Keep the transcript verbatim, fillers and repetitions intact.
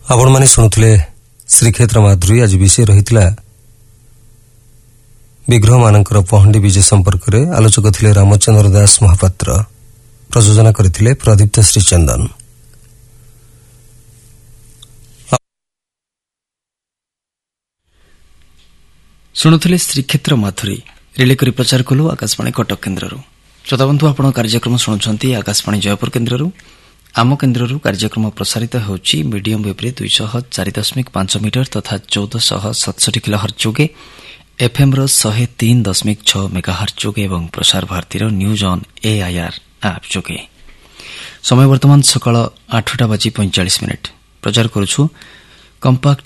आपण माने शुणुले श्रीक्षेत्र माधुरी आज विषय रही विग्रह मानकर पहंडी विजय संपर्क में आलोचक थे रामचंद्र दास महापात्र। प्रयोजना करथिले प्रदीप्त श्रीचंदन। शुणुले श्रीक्षेत्र माधुरी रिले करी प्रचार कलु आकाशवाणी कटक केन्द्र। श्रोताबंधु आपण कार्यक्रम शुणुंट आकाशवाणी जयपुर केन्द्र। आम केन्द्र कार्यक्रम प्रसारित होउछि मीडियम वेव रे दुई सौ चार दशमिक पांच मीटर तथा चौदह सौ सतसठ किलोहर्ट्ज जोगे एफएम रो सौ तीन दशमिक छह मेगाहर्ट्ज जोगे एवं प्रसार भारती रो न्यूज ऑन एआईआर ऐप जोगे। समय वर्तमान सकाळ आठटा बाजी पैंचाश मिनिट। प्रचार करूछु कंपैक्ट